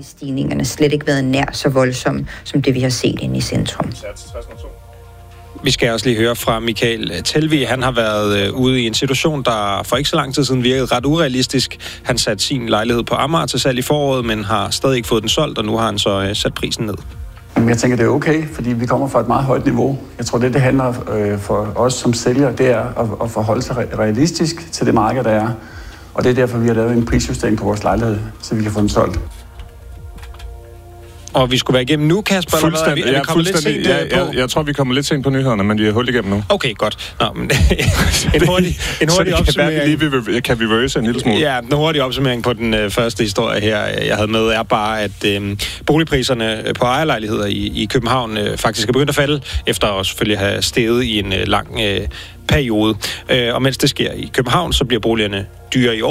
prisstigningerne slet ikke været nær så voldsomme, som det vi har set inde i centrum. Vi skal også lige høre fra Michael Telvi. Han har været ude i en situation, der for ikke så lang tid siden virkede ret urealistisk. Han satte sin lejlighed på Amager til salg i foråret, men har stadig ikke fået den solgt, og nu har han så sat prisen ned. Jeg tænker, det er okay, fordi vi kommer fra et meget højt niveau. Jeg tror, det handler for os som sælgere, det er at forholde sig realistisk til det marked, der er. Og det er derfor, vi har lavet en prisjustering på vores lejlighed, så vi kan få den solgt. Og vi skulle være igennem nu, Kasper? Fuldstændig. Er vi kommet lidt sent på? Jeg tror, vi kommer lidt sent på nyhederne, men vi er hul igennem nu. Okay, godt. Nå, men en hurtig opsummering. Kan vi reverse en lille smule? Ja, en hurtig opsummering på den første historie her, jeg havde med, er bare, at boligpriserne på ejerlejligheder i København faktisk er begyndt at falde, efter at selvfølgelig have steget i en lang periode. Og mens det sker i København, så bliver boligerne dyrere i år.